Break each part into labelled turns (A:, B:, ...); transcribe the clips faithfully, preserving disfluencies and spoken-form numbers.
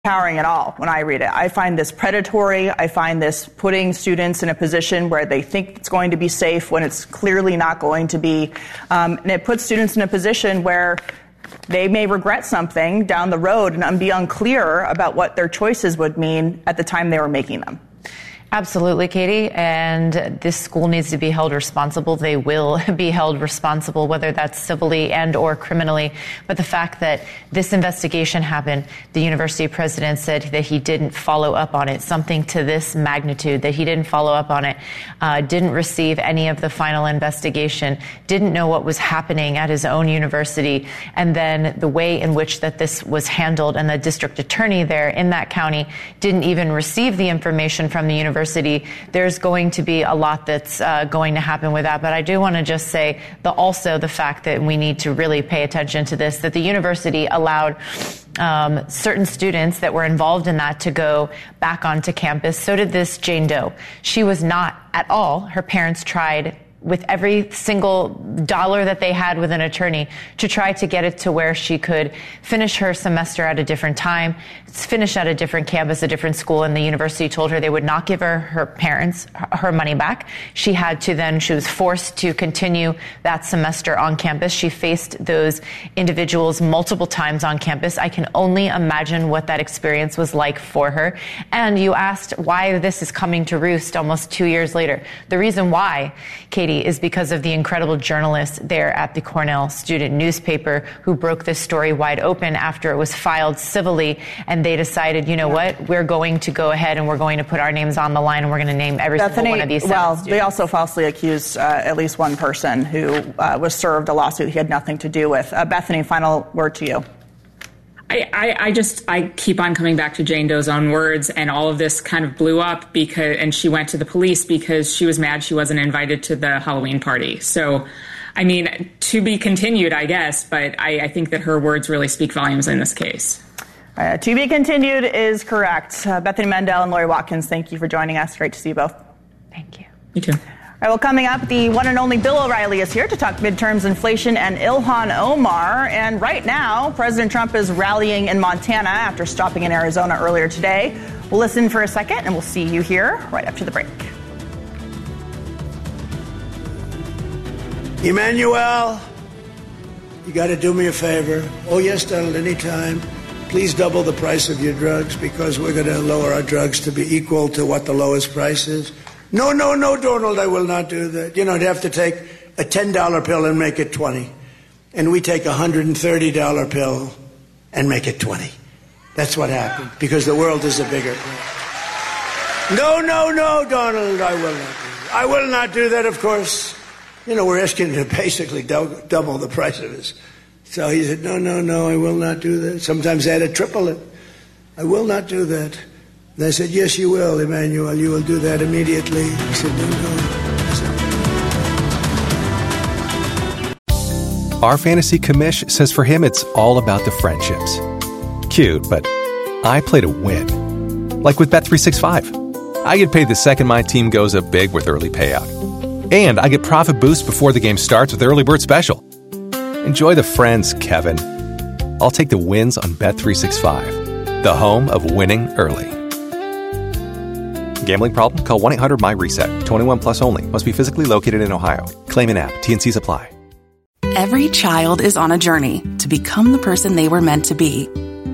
A: empowering at all when I read it. I find this predatory. I find this putting students in a position where they think it's going to be safe when it's clearly not going to be. Um, and it puts students in a position where they may regret something down the road and be unclear about what their choices would mean at the time they were making them.
B: Absolutely, Katie. And this school needs to be held responsible. They will be held responsible, whether that's civilly and or criminally. But the fact that this investigation happened, the university president said that he didn't follow up on it, something to this magnitude, that he didn't follow up on it, uh, didn't receive any of the final investigation, didn't know what was happening at his own university. And then the way in which that this was handled, and the district attorney there in that county didn't even receive the information from the university. There's going to be a lot that's uh, going to happen with that. But I do want to just say the, also the fact that we need to really pay attention to this, that the university allowed um, certain students that were involved in that to go back onto campus. So did this Jane Doe. She was not at all. Her parents tried with every single dollar that they had with an attorney to try to get it to where she could finish her semester at a different time, finish at a different campus, a different school, and the university told her they would not give her her parents her money back. She had to then, she was forced to continue that semester on campus. She faced those individuals multiple times on campus. I can only imagine what that experience was like for her. And you asked why this is coming to roost almost two years later. The reason why, Katie, is because of the incredible journalists there at the Cornell student newspaper who broke this story wide open after it was filed civilly, and they decided, you know what, we're going to go ahead and we're going to put our names on the line and we're going to name every
A: Bethany,
B: single one of these seven
A: well,
B: students.
A: They also falsely accused uh, at least one person who uh, was served a lawsuit he had nothing to do with. Uh, Bethany, final word to you.
C: I, I, I just, I keep on coming back to Jane Doe's own words, and all of this kind of blew up because, and she went to the police because she was mad she wasn't invited to the Halloween party. So, I mean, to be continued, I guess, but I, I think that her words really speak volumes in this case.
A: Uh, to be continued is correct. Uh, Bethany Mandel and Lori Watkins, thank you for joining us. Great to see you both.
B: Thank you.
C: You too.
A: All right, well, coming up, the one and only Bill O'Reilly is here to talk midterms, inflation, and Ilhan Omar. And right now, President Trump is rallying in Montana after stopping in Arizona earlier today. We'll listen for a second, and we'll see you here right after the break.
D: Emmanuel, you got to do me a favor. Oh, yes, Donald, anytime. Please double the price of your drugs because we're going to lower our drugs to be equal to what the lowest price is. No, no, no, Donald, I will not do that. You know, I'd have to take a ten dollar pill and make it twenty. And we take a one hundred thirty dollar pill and make it twenty. That's what happened, because the world is a bigger place. No, no, no, Donald, I will not do that. I will not do that, of course. You know, we're asking him to basically do- double the price of his. So he said, no, no, no, I will not do that. Sometimes I had to triple it. I will not do that. And I said, yes, you will, Emmanuel. You will do that immediately. He said, no, no.
E: Our fantasy commish says for him it's all about the friendships. Cute, but I play to win. Like with Bet three sixty-five. I get paid the second my team goes up big with early payout. And I get profit boost before the game starts with Early Bird Special. Enjoy the friends, Kevin. I'll take the wins on Bet three sixty-five, the home of winning early. Gambling problem? Call one eight hundred M Y reset. twenty-one plus only. Must be physically located in Ohio. Claim in app. T and C's apply.
F: Every child is on a journey to become the person they were meant to be.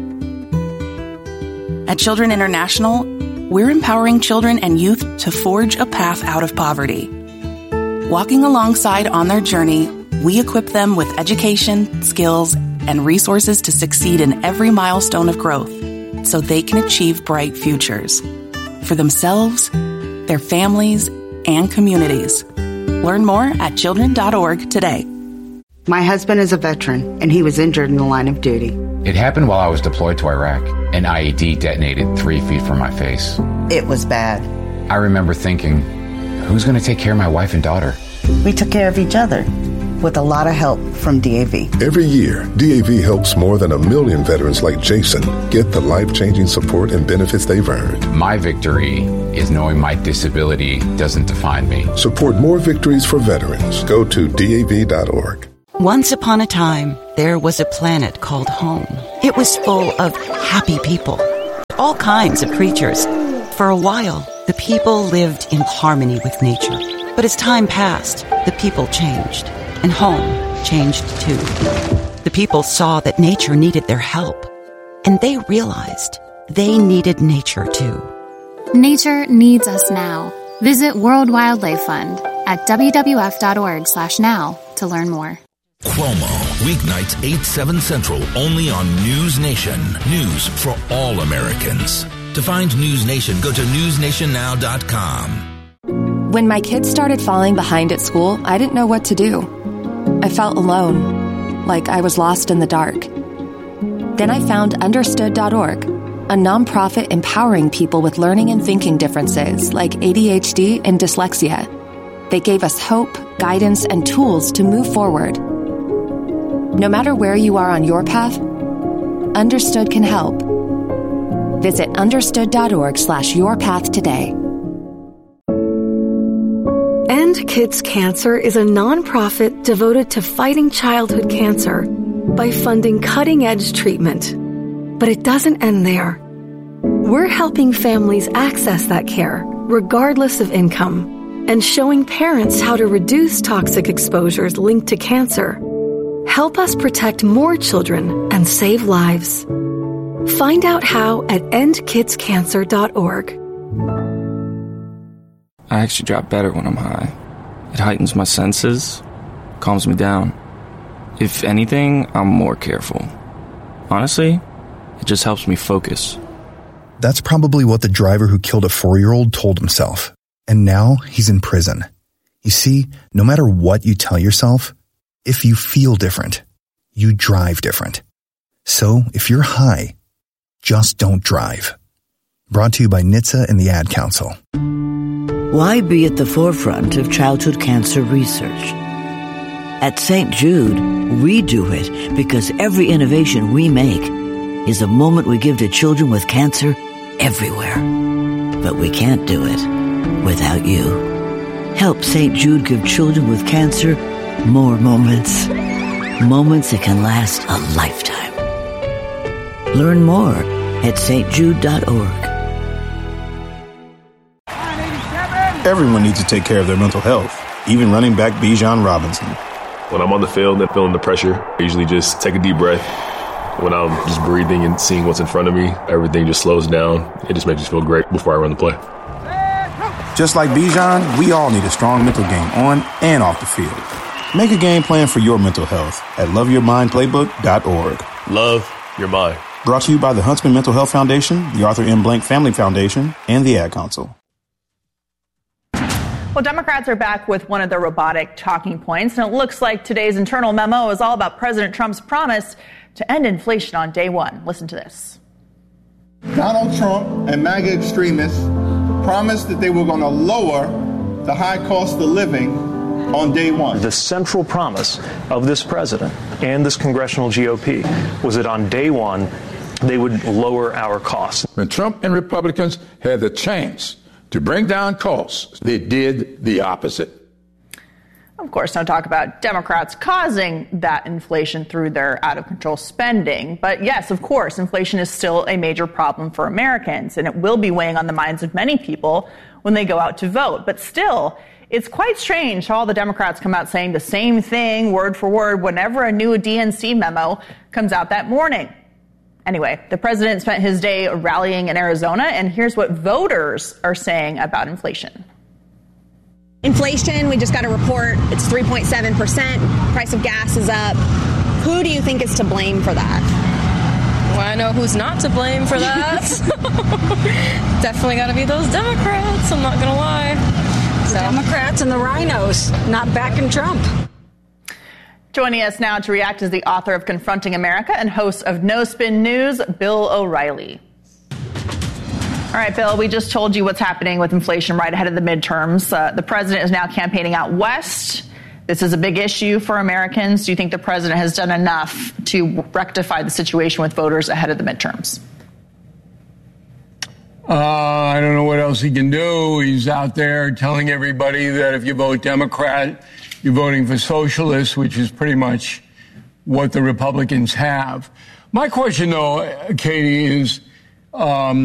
F: At Children International, we're empowering children and youth to forge a path out of poverty. Walking alongside on their journey, we equip them with education, skills, and resources to succeed in every milestone of growth so they can achieve bright futures for themselves, their families, and communities. Learn more at children dot org today.
G: My husband is a veteran, and he was injured in the line of duty.
H: It happened while I was deployed to Iraq. An I E D detonated three feet from my face.
G: It was bad.
H: I remember thinking, who's going to take care of my wife and daughter?
G: We took care of each other, with a lot of help from D A V.
I: Every year, D A V helps more than a million veterans like Jason get the life-changing support and benefits they've earned.
H: My victory is knowing my disability doesn't define me.
I: Support more victories for veterans. Go to D A V dot org.
J: Once upon a time, there was a planet called home. It was full of happy people, all kinds of creatures. For a while, the people lived in harmony with nature. But as time passed, the people changed, and home changed too. The people saw that nature needed their help, and they realized they needed nature too.
K: Nature needs us now. Visit World Wildlife Fund at W W F dot org slash now to learn more.
L: Cuomo, weeknights eight, seven Central, only on News Nation. News for all Americans. To find News Nation, go to news nation now dot com.
M: When my kids started falling behind at school, I didn't know what to do. I felt alone, like I was lost in the dark. Then I found understood dot org, a nonprofit empowering people with learning and thinking differences like A D H D and dyslexia. They gave us hope, guidance, and tools to move forward. No matter where you are on your path, Understood can help. Visit understood dot org slash your path today.
N: End Kids Cancer is a nonprofit devoted to fighting childhood cancer by funding cutting-edge treatment. But it doesn't end there. We're helping families access that care, regardless of income, and showing parents how to reduce toxic exposures linked to cancer. Help us protect more children and save lives. Find out how at end kids cancer dot org.
O: I actually drop better when I'm high. It heightens my senses, calms me down. If anything, I'm more careful. Honestly, it just helps me focus.
P: That's probably what the driver who killed a four-year-old told himself. And now he's in prison. You see, no matter what you tell yourself, if you feel different, you drive different. So if you're high, just don't drive. Brought to you by N H T S A and the Ad Council.
Q: Why be at the forefront of childhood cancer research? At Saint Jude, we do it because every innovation we make is a moment we give to children with cancer everywhere. But we can't do it without you. Help Saint Jude give children with cancer more moments. Moments that can last a lifetime. Learn more at st jude dot org.
R: Everyone needs to take care of their mental health, even running back Bijan Robinson.
S: When I'm on the field and feeling the pressure, I usually just take a deep breath. When I'm just breathing and seeing what's in front of me, everything just slows down. It just makes me feel great before I run the play.
R: Just like Bijan, we all need a strong mental game on and off the field. Make a game plan for your mental health at love your mind playbook dot org.
S: Love your mind.
R: Brought to you by the Huntsman Mental Health Foundation, the Arthur M. Blank Family Foundation, and the Ad Council.
A: Well, Democrats are back with one of their robotic talking points, and it looks like today's internal memo is all about President Trump's promise to end inflation on day one. Listen to this.
T: Donald Trump and MAGA extremists promised that they were going to lower the high cost of living on day one.
U: The central promise of this president and this congressional G O P was that on day one, they would lower our costs.
V: When Trump and Republicans had the chance to bring down costs, they did the opposite.
A: Of course, don't talk about Democrats causing that inflation through their out-of-control spending. But yes, of course, inflation is still a major problem for Americans, and it will be weighing on the minds of many people when they go out to vote. But still, it's quite strange how all the Democrats come out saying the same thing word for word whenever a new D N C memo comes out that morning. Anyway, the president spent his day rallying in Arizona, and here's what voters are saying about inflation.
W: Inflation, we just got a report, it's three point seven percent. Price of gas is up. Who do you think is to blame for that?
X: Well, I know who's not to blame for that. Definitely got to be those Democrats, I'm not going to lie.
Y: So. The Democrats and the rhinos, not backing Trump.
A: Joining us now to react is the author of Confronting America and host of No Spin News, Bill O'Reilly. All right, Bill, we just told you what's happening with inflation right ahead of the midterms. Uh, the president is now campaigning out west. This is a big issue for Americans. Do you think the president has done enough to rectify the situation with voters ahead of the midterms?
Z: Uh, I don't know what else he can do. He's out there telling everybody that if you vote Democrat, you're voting for socialists, which is pretty much what the Republicans have. My question, though, Katie, is... Um,